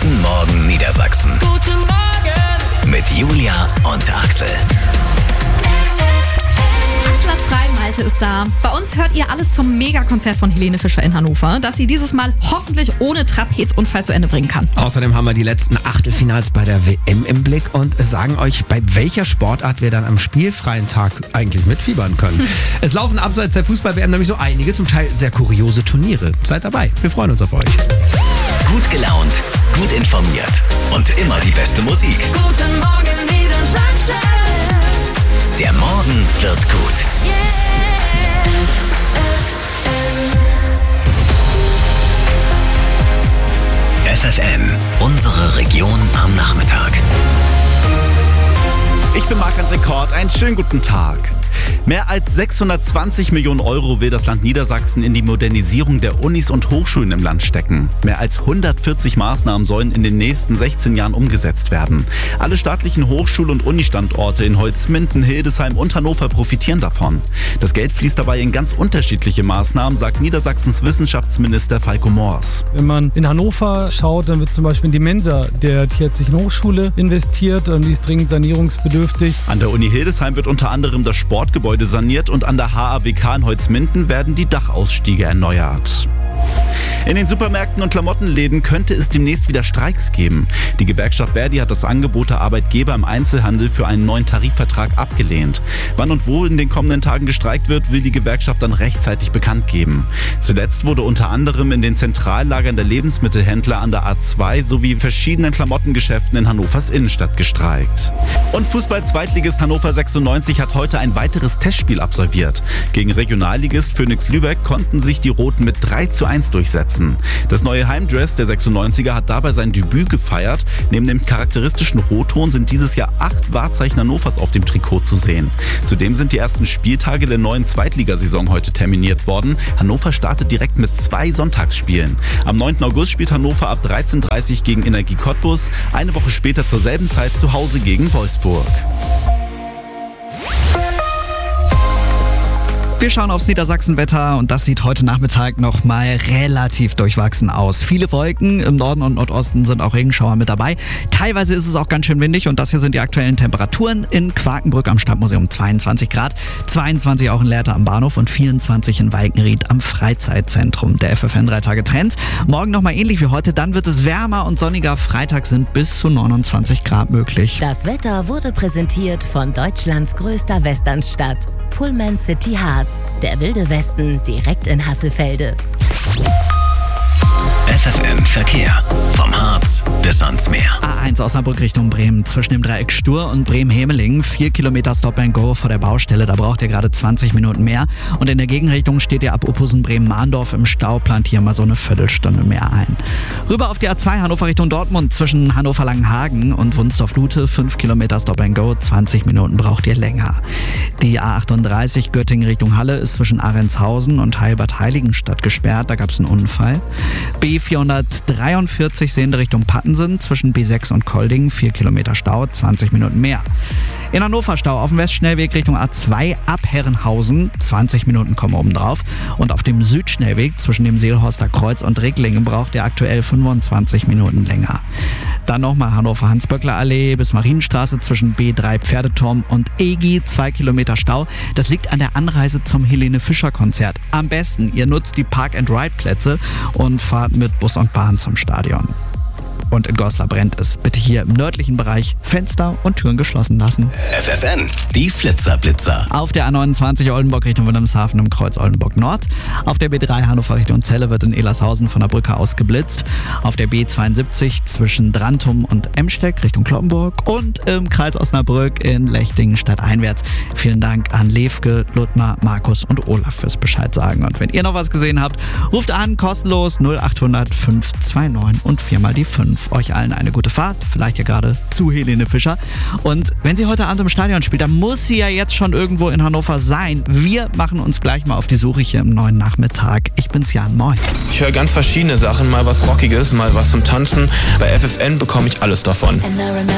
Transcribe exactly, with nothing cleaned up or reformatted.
Guten Morgen Niedersachsen. Guten Morgen. Mit Julia und Axel. Axel hat frei, Malte ist da. Bei uns hört ihr alles zum Megakonzert von Helene Fischer in Hannover, das sie dieses Mal hoffentlich ohne Trapezunfall zu Ende bringen kann. Außerdem haben wir die letzten Achtelfinals bei der W M im Blick und sagen euch, bei welcher Sportart wir dann am spielfreien Tag eigentlich mitfiebern können. Hm. Es laufen abseits der Fußball-W M nämlich so einige, zum Teil sehr kuriose Turniere. Seid dabei, wir freuen uns auf euch. Gut gelaunt, gut informiert und immer die beste Musik. Guten Morgen Niedersachsen. Der Morgen wird gut. Yeah. F F M, unsere Region am Nachmittag. Ich bin Marc-André Kort, einen schönen guten Tag. Mehr als sechshundertzwanzig Millionen Euro will das Land Niedersachsen in die Modernisierung der Unis und Hochschulen im Land stecken. Mehr als hundertvierzig Maßnahmen sollen in den nächsten sechzehn Jahren umgesetzt werden. Alle staatlichen Hochschul- und Unistandorte in Holzminden, Hildesheim und Hannover profitieren davon. Das Geld fließt dabei in ganz unterschiedliche Maßnahmen, sagt Niedersachsens Wissenschaftsminister Falco Moors. Wenn man in Hannover schaut, dann wird zum Beispiel in die Mensa der Tierärztlichen Hochschule investiert und die ist dringend sanierungsbedürftig. An der Uni Hildesheim wird unter anderem das Sportgebäude saniert und an der H A W K in Holzminden werden die Dachausstiege erneuert. In den Supermärkten und Klamottenläden könnte es demnächst wieder Streiks geben. Die Gewerkschaft Verdi hat das Angebot der Arbeitgeber im Einzelhandel für einen neuen Tarifvertrag abgelehnt. Wann und wo in den kommenden Tagen gestreikt wird, will die Gewerkschaft dann rechtzeitig bekannt geben. Zuletzt wurde unter anderem in den Zentrallagern der Lebensmittelhändler an der A zwei sowie verschiedenen Klamottengeschäften in Hannovers Innenstadt gestreikt. Und Fußball-Zweitligist Hannover sechsundneunzig hat heute ein weiteres Testspiel absolviert. Gegen Regionalligist Phoenix Lübeck konnten sich die Roten mit drei zu eins durchsetzen. Das neue Heimdress der sechsundneunziger hat dabei sein Debüt gefeiert. Neben dem charakteristischen Rotton sind dieses Jahr acht Wahrzeichen Hannovers auf dem Trikot zu sehen. Zudem sind die ersten Spieltage der neuen Zweitligasaison heute terminiert worden. Hannover startet direkt mit zwei Sonntagsspielen. Am neunten August spielt Hannover ab dreizehn Uhr dreißig gegen Energie Cottbus, eine Woche später zur selben Zeit zu Hause gegen Wolfsburg. Wir schauen aufs Niedersachsen-Wetter und das sieht heute Nachmittag noch mal relativ durchwachsen aus. Viele Wolken, im Norden und Nordosten sind auch Regenschauer mit dabei. Teilweise ist es auch ganz schön windig und das hier sind die aktuellen Temperaturen. In Quakenbrück am Stadtmuseum zweiundzwanzig Grad, zweiundzwanzig auch in Lehrte am Bahnhof und vierundzwanzig in Walkenried am Freizeitzentrum. Der F F N drei Tage Trend. Morgen nochmal ähnlich wie heute, dann wird es wärmer und sonniger. Freitag sind bis zu neunundzwanzig Grad möglich. Das Wetter wurde präsentiert von Deutschlands größter Westernstadt, Pullman City Harz. Der wilde Westen direkt in Hasselfelde. F F M Verkehr. Vom Harz bis ans Meer. A eins Osnabrück Richtung Bremen. Zwischen dem Dreieck Stur und Bremen-Hemeling. Vier Kilometer Stop and Go vor der Baustelle. Da braucht ihr gerade zwanzig Minuten mehr. Und in der Gegenrichtung steht ihr ab Oppusen Bremen-Mahndorf im Stau. Plant hier mal so eine Viertelstunde mehr ein. Rüber auf die A zwei Hannover Richtung Dortmund. Zwischen Hannover-Langenhagen und Wunsdorf-Lute. Fünf Kilometer Stop and Go. zwanzig Minuten braucht ihr länger. Die A achtunddreißig Göttingen Richtung Halle ist zwischen Ahrentshausen und Heilbad-Heiligenstadt gesperrt. Da gab es einen Unfall. B vierhundertdreiundvierzig sehende Richtung Pattensen zwischen B sechs und Kolding, vier Kilometer Stau, zwanzig Minuten mehr. In Hannover Stau auf dem Westschnellweg Richtung A zwei ab Herrenhausen, zwanzig Minuten kommen oben drauf. Und auf dem Südschnellweg zwischen dem Seelhorster Kreuz und Ricklingen braucht ihr aktuell fünfundzwanzig Minuten länger. Dann nochmal Hannover-Hans-Böckler-Allee bis Marienstraße zwischen B drei Pferdeturm und E G, zwei Kilometer Stau. Das liegt an der Anreise zum Helene-Fischer-Konzert. Am besten, ihr nutzt die Park-and-Ride-Plätze und fahrt mit Bus und Bahn zum Stadion. Und in Goslar brennt es. Bitte hier im nördlichen Bereich Fenster und Türen geschlossen lassen. F F N, die Flitzerblitzer. Auf der A neunundzwanzig Oldenburg Richtung Wilhelmshaven im Kreuz Oldenburg Nord. Auf der B drei Hannover Richtung Celle wird in Elershausen von der Brücke aus geblitzt. Auf der B zweiundsiebzig zwischen Drantum und Emsteck Richtung Cloppenburg. Und im Kreis Osnabrück in Lechtingen stadteinwärts. Vielen Dank an Levke, Ludmar, Markus und Olaf fürs Bescheid sagen. Und wenn ihr noch was gesehen habt, ruft an, kostenlos null achthundert fünf zwei neun und viermal die fünf. Euch allen eine gute Fahrt, vielleicht ja gerade zu Helene Fischer. Und wenn sie heute Abend im Stadion spielt, dann muss sie ja jetzt schon irgendwo in Hannover sein. Wir machen uns gleich mal auf die Suche hier im neuen Nachmittag. Ich bin's Jan, moin. Ich höre ganz verschiedene Sachen, mal was Rockiges, mal was zum Tanzen. Bei F F N bekomme ich alles davon.